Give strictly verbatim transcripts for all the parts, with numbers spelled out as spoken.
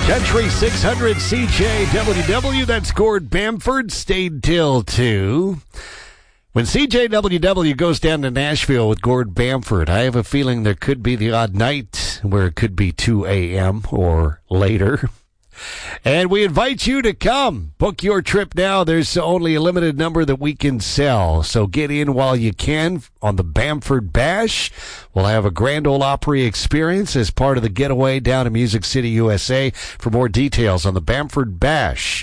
Country six hundred C J W W, that's Gord Bamford, stayed till two. When C J W W goes down to Nashville with Gord Bamford, I have a feeling there could be the odd night where it could be two a.m. or later. And we invite you to come. Book your trip now. There's only a limited number that we can sell. So get in while you can on the Bamford Bash. We'll have a Grand Ole Opry experience as part of the getaway down to Music City, U S A. For more details on the Bamford Bash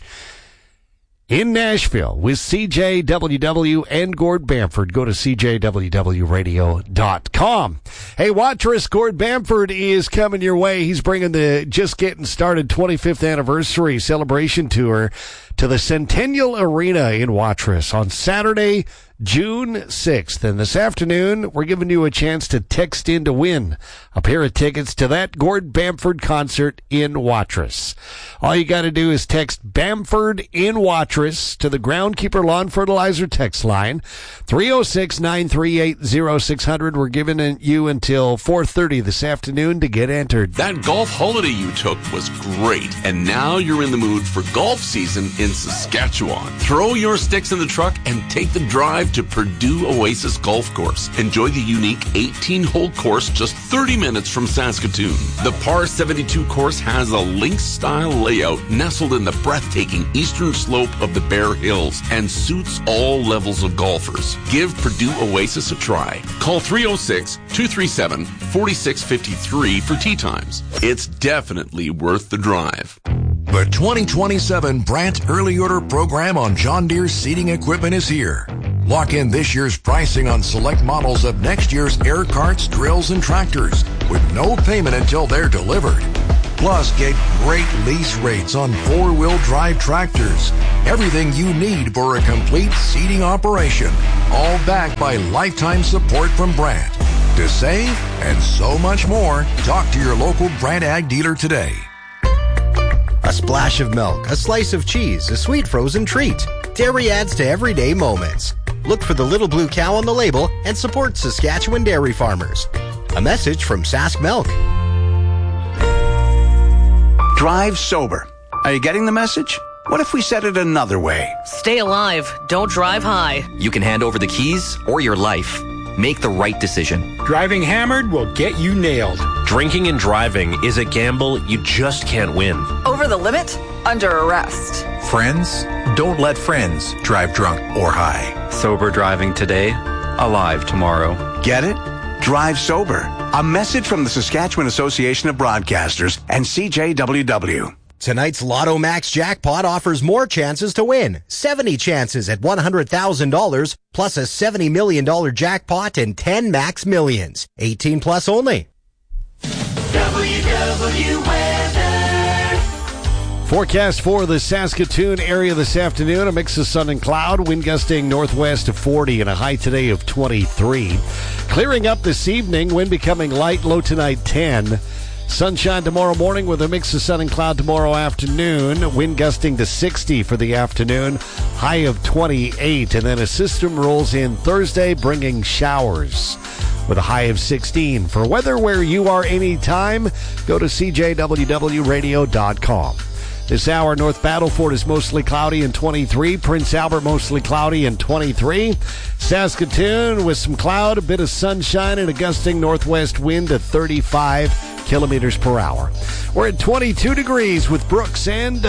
in Nashville with C J W W and Gord Bamford, go to c j w w radio dot com. Hey, Watrous, Gord Bamford is coming your way. He's bringing the just getting started twenty-fifth anniversary celebration tour to the Centennial Arena in Watrous on Saturday, June sixth. And this afternoon, we're giving you a chance to text in to win a pair of tickets to that Gord Bamford concert in Watrous. All you got to do is text Bamford in Watrous to the Groundkeeper Lawn Fertilizer text line, three oh six, nine three eight, oh six hundred. We're giving you until four thirty this afternoon to get entered. That golf holiday you took was great, and now you're in the mood for golf season in Saskatchewan. Throw your sticks in the truck and take the drive to Purdue Oasis Golf Course. Enjoy the unique eighteen-hole course just thirty minutes from Saskatoon. The par seventy-two course has a links-style layout nestled in the breathtaking eastern slope of the Bear Hills and suits all levels of golfers. Give Purdue Oasis a try. Call three oh six, two three seven, four six five three for tee times. It's definitely worth the drive. The twenty twenty-seven Brandt Early Order Program on John Deere seeding equipment is here. Lock in this year's pricing on select models of next year's air carts, drills, and tractors with no payment until they're delivered. Plus, get great lease rates on four-wheel drive tractors. Everything you need for a complete seeding operation, all backed by lifetime support from Brandt. To save and so much more, talk to your local Brandt Ag dealer today. A splash of milk, a slice of cheese, a sweet frozen treat. Dairy adds to everyday moments. Look for the little blue cow on the label and support Saskatchewan dairy farmers. A message from Sask Milk. Drive sober. Are you getting the message? What if we said it another way? Stay alive. Don't drive high. You can hand over the keys or your life. Make the right decision. Driving hammered will get you nailed. Drinking and driving is a gamble you just can't win. Over the limit? Under arrest. Friends? Don't let friends drive drunk or high. Sober driving today, alive tomorrow. Get it? Drive sober. A message from the Saskatchewan Association of Broadcasters and C J W W. Tonight's Lotto Max jackpot offers more chances to win. seventy chances at one hundred thousand dollars, plus a seventy million dollars jackpot and ten max millions. eighteen plus only. W W weather. Forecast for the Saskatoon area this afternoon, a mix of sun and cloud, wind gusting northwest of forty and a high today of twenty-three. Clearing up this evening, wind becoming light, low tonight ten. Sunshine tomorrow morning with a mix of sun and cloud tomorrow afternoon. Wind gusting to sixty for the afternoon, high of twenty-eight. And then a system rolls in Thursday, bringing showers with a high of sixteen. For weather where you are anytime, go to c j w w radio dot com. This hour, North Battleford is mostly cloudy and twenty-three. Prince Albert mostly cloudy and twenty-three. Saskatoon with some cloud, a bit of sunshine, and a gusting northwest wind at thirty-five kilometers per hour. We're at twenty-two degrees with Brooks and